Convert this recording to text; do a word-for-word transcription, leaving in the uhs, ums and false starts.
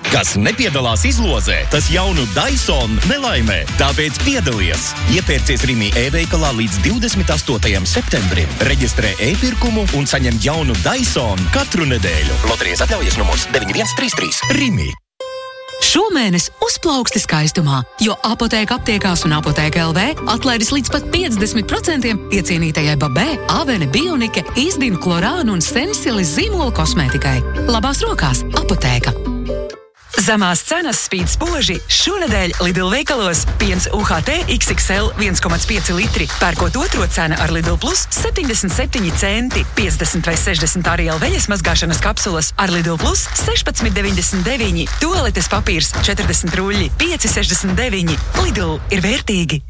Kas nepiedalās izlozē, tas jaunu Dyson nelaimē. Tāpēc piedalies! Iepērcies Rimi e-veikalā līdz divdesmit astotajam septembrim. Reģistrē e-pirkumu un saņem jaunu Dyson katru nedēļu. Loterijas atļaujas numurs deviņi viens trīs trīs. Rimi. Šomēnes uzplauksti skaistumā, jo Apotēka aptiekās un Apotēka L V atlaidis līdz pat piecdesmit procentiem iecienītajai Babē, Avene, Bionike, Izdina, Klorāna un Sensilis zīmola kosmētikai. Labās rokās Apotēka. Zemās cenas spīd spoži. Šonedēļ Lidl veikalos piens U H T X X L viens komats pieci litri. Pērkot otro cena ar Lidl Plus septiņdesmit septiņi centi. piecdesmit vai sešdesmit Ariel veļas mazgāšanas kapsulas ar Lidl Plus sešpadsmit deviņdesmit deviņi. Tualetes papīrs četrdesmit ruļļi pieci sešdesmit deviņi. Lidl ir vērtīgi.